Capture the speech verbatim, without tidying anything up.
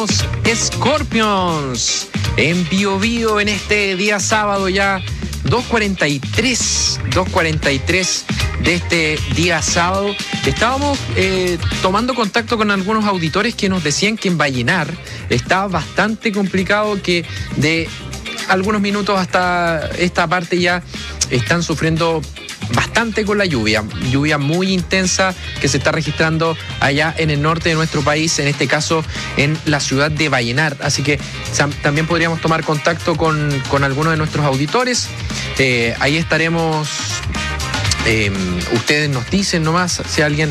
Scorpions en Bio Bio en este día sábado ya dos cuarenta y tres de este día sábado. Estábamos eh, tomando contacto con algunos auditores que nos decían que en Vallenar estaba bastante complicado, que de algunos minutos hasta esta parte ya están sufriendo bastante con la lluvia, lluvia muy intensa que se está registrando allá en el norte de nuestro país, en este caso en la ciudad de Vallenar. Así que también podríamos tomar contacto con, con algunos de nuestros auditores. Eh, ahí estaremos, eh, ustedes nos dicen nomás si alguien